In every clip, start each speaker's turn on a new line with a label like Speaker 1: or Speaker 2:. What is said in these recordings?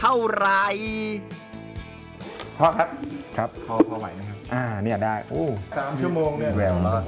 Speaker 1: ท่าไหร่
Speaker 2: พ่อครับ
Speaker 3: ครับ
Speaker 2: พอไหวไหมครับ
Speaker 3: เนี่ยได้
Speaker 2: 3 ชั่วโมงเนี่ย
Speaker 3: แววแล้ว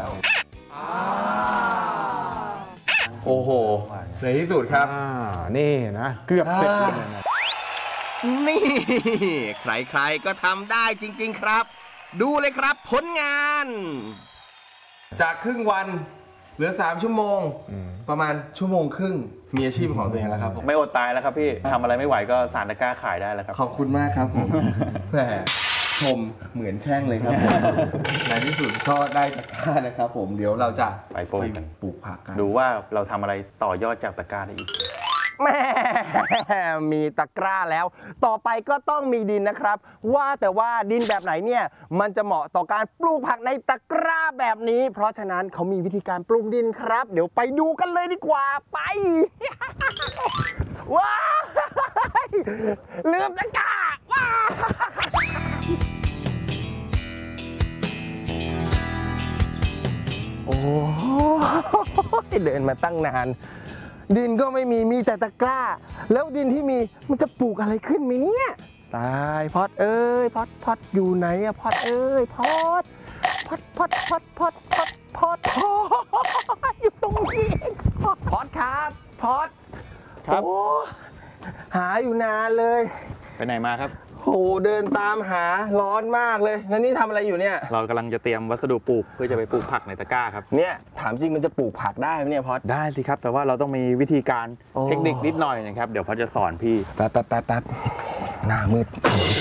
Speaker 2: โอ้โหในที่สุดครับ
Speaker 3: นี่นะเกือบเสร็จแล้วนะ
Speaker 1: นี่ใครๆก็ทำได้จริงๆครับ ดูเลยครับผลงาน
Speaker 2: จากครึ่งวันเหลือ3 ชั่วโมงประมาณ1 ชั่วโมงครึ่งมีอาชีพของตัวเองแล้วครับ
Speaker 4: ไม่อดตายแล้วครับพี่ทำอะไรไม่ไหวก็สารตะกร้าขายได้แล้วครับ
Speaker 2: ขอบคุณมากครับผมแหมชมเหมือนแช่งเลยครับในที่สุดก็ได้ตะกร้านะครับผมเดี๋ยวเราจะ
Speaker 4: ไปป
Speaker 2: ลูกผักกัน
Speaker 4: ดูว่าเราทำอะไรต่อยอดจากตะกร้าได้อีก
Speaker 5: แม่มีตะกร้าแล้วต่อไปก็ต้องมีดินนะครับว่าแต่ว่าดินแบบไหนเนี่ยมันจะเหมาะต่อการปลูกผักในตะกร้าแบบนี้เพราะฉะนั้นเขามีวิธีการปลูกดินครับเดี๋ยวไปดูกันเลยดีกว่าไปว้าวลืมตะกร้าว้าวโอ้เดินมาตั้งนานดินก็ไม่มีแต่ตะกร้าแล้วดินที่มีมันจะปลูกอะไรขึ้นไหมเนี่ยตายพอดเอ้ยพอดอยู่ไหนอะพอดเอ้ยพอดอยู่ตรงนี้พอดครับพอด
Speaker 4: ครับ
Speaker 5: หาอยู่นานเลย
Speaker 4: ไปไหนมาครับ
Speaker 5: โหเดินตามหาร้อนมากเลยแล้วนี่ทำอะไรอยู่เนี่ย
Speaker 4: เรากำลังจะเตรียมวัสดุปลูกเพื่อจะไปปลูกผักในตะกร้าครับ
Speaker 5: เนี่ยถามจริงมันจะปลูกผักได้ไหมเนี่ยพอด
Speaker 4: ได้สิครับแต่ว่าเราต้องมีวิธีการเทคนิคนิดหน่อยนะครับเดี๋ยวพอจะสอนพี่
Speaker 5: แป๊บหน้ามืด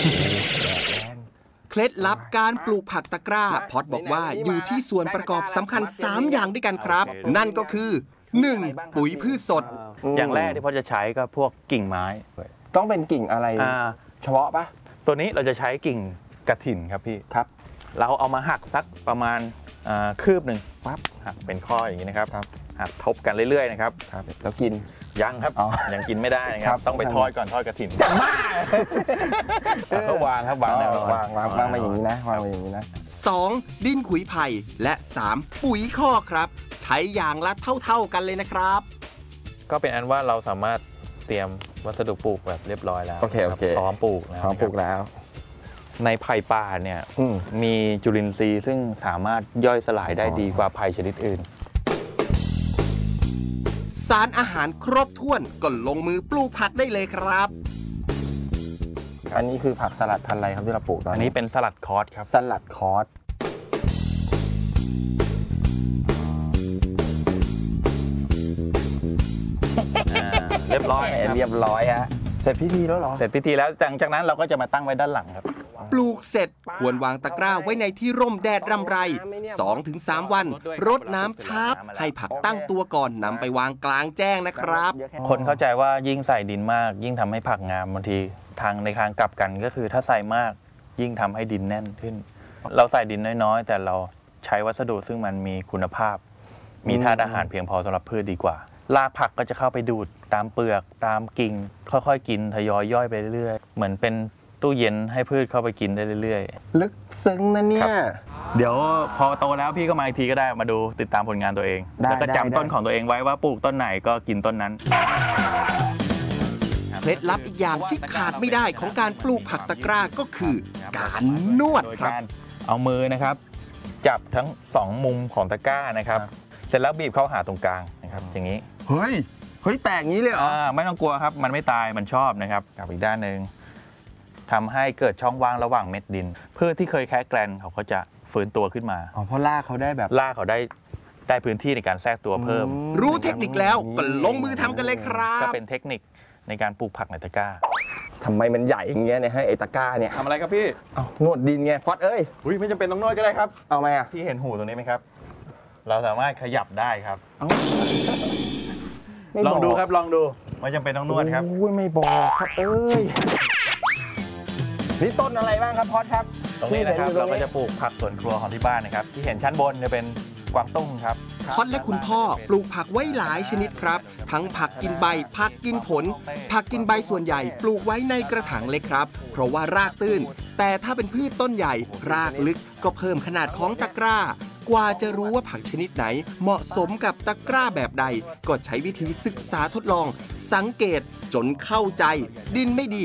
Speaker 1: เคล็ดลับการปลูกผักตะกร้าพอดบอกว่าอยู่ที่ส่วนประกอบสำคัญ3 อย่างด้วยกันครับนั่นก็คือ 1. ปุ๋ยพืชสด
Speaker 4: อย่างแรกที่พอจะใช้ก็พวกกิ่งไม้
Speaker 5: ต้องเป็นกิ่งอะไรเฉพาะปะ
Speaker 4: ตัวนี้เราจะใช้กิ่งกระถิ่นครับพี่
Speaker 5: ครับ
Speaker 4: เราเอามาหักสักประมาณคืบหนึ่งปั๊บหักเป็นข้ออย่างนี้นะครับหักทบกันเรื่อยๆนะครับ
Speaker 5: แล้วกิน
Speaker 4: ยังครับยังกินไม่ได้นะครับต้องไปทอดก่อนทอดกระถิ่นก็วางครับวาง
Speaker 5: มาอย่างนี้นะวางมาอย่างนี้นะ
Speaker 1: 2. ดินขุยไผ่และ 3. ปุ๋ยคอกครับใช้อย่างละเท่ากันเลยนะครับ
Speaker 4: ก็เป็นอันว่าเราสามารถเตรียมวัสดุปลูกแบบเรียบร้อยแล้ว
Speaker 5: โอเค
Speaker 4: พร้อมปลูกแล้วในไผ่ป่าเนี่ยมีจุลินทรีย์ซึ่งสามารถย่อยสลายได้ดีกว่าไผ่ชนิดอื่น
Speaker 1: สารอาหารครบถ้วนก็ลงมือปลูกผักได้เลยครับ
Speaker 5: อันนี้คือผักสลัดพันธุ์อะไรครับที่เราปลูกตอนนี้
Speaker 4: อันนี้เป็นสลัดคอสครับ
Speaker 5: สลัดคอส
Speaker 4: เรียบร้อย
Speaker 5: ฮะเสร็จพิธีแล้วเหรอ
Speaker 4: เสร็จพิธีแล้วจากนั้นเราก็จะมาตั้งไว้ด้านหลังครับ
Speaker 1: ปลูกเสร็จควรวางตะกร้าไว้ในที่ร่มแดดรำไร 2-3 วันรดน้ำชาร์ปให้ผักตั้งตัวก่อนนำไปวางกลางแจ้งนะครับ
Speaker 4: คนเข้าใจว่ายิ่งใส่ดินมากยิ่งทำให้ผักงามบางทีในทางกลับกันก็คือถ้าใส่มากยิ่งทำให้ดินแน่นขึ้นเราใส่ดินน้อยๆแต่เราใช้วัสดุซึ่งมันมีคุณภาพมีธาตุอาหารเพียงพอสำหรับพืชดีกว่ารากผักก็จะเข้าไปดูดตามเปลือกตามกิ่งค่อยๆกินทยอยย่อยไปเรื่อยๆเหมือนเป็นตู้เย็นให้พืชเข้าไปกินได้เรื่อย
Speaker 5: ๆลึกซึ้งนะเนี่ย
Speaker 4: เดี๋ยวพอโตแล้วพี่ก็มาอีกทีก็ได้มาดูติดตามผลงานตัวเองแล้วก็จำต้นของตัวเองไว้ว่าปลูกต้นไหนก็กินต้นนั้น
Speaker 1: เคล็ดลับอีกอย่างที่ขาดไม่ได้ของการปลูกผักตะกร้าก็คือการนวดครับ
Speaker 4: เอามือนะครับจับทั้ง2มุมของตะกร้านะครับเสร็จแล้วบีบเข้าหาตรงกลางนะครับอย่างนี้
Speaker 5: เฮ้ยแตกงี้เลยเหรอ
Speaker 4: ไม่ต้องกลัวครับมันไม่ตายมันชอบนะครับกับอีกด้านหนึ่งทำให้เกิดช่องว่างระหว่างเม็ดดินพืชที่เคยแค่แกลนเขาก็จะฟื้นตัวขึ้นมา
Speaker 5: เพราะรากเขาได้แบบ
Speaker 4: รากเขาได้พื้นที่ในการแทรกตัวเพิ่ม
Speaker 1: รู้เทคนิคแล้วก็ลงมือทำกันเลยครับ
Speaker 4: ก็เป็นเทคนิคในการปลูกผักในตะกร้า
Speaker 5: ทำไมมันใหญ่อย่างเงี้ยเนี่ยให้ไอตะกร้าเนี่ย
Speaker 4: ทำอะไรครับพี่
Speaker 5: นวดดินไงพอดเอ้ย
Speaker 4: ไม่จำเป็นต้องนวดก็ได้ครับ
Speaker 5: เอาไหม
Speaker 4: ที่เห็นหูตรงนี้ไหมครับเราสามารถขยับได้ครับลองดูครับลองดูไม่จำเป็นต้องนวดครับ
Speaker 5: ไม่บอกครับเอ้ยนี่ต้นอะไรบ้างครับพอดครับ
Speaker 4: ตรงนี้นะครับเราก็จะปลูกผักสวนครัวของที่บ้านนะครับที่เห็นชั้นบนจะเป็นกวางตุ้งครับ
Speaker 1: พอดและคุณพ่อปลูกผักไว้หลายชนิดครับทั้งผักกินใบผักกินผลผักกินใบส่วนใหญ่ปลูกไว้ในกระถางเล็กครับเพราะว่ารากตื้นแต่ถ้าเป็นพืชต้นใหญ่รากลึกก็เพิ่มขนาดของตะกร้ากว่าจะรู้ว่าผักชนิดไหนเหมาะสมกับตะกร้าแบบใดก็ใช้วิธีศึกษาทดลองสังเกตจนเข้าใจดินไม่ดี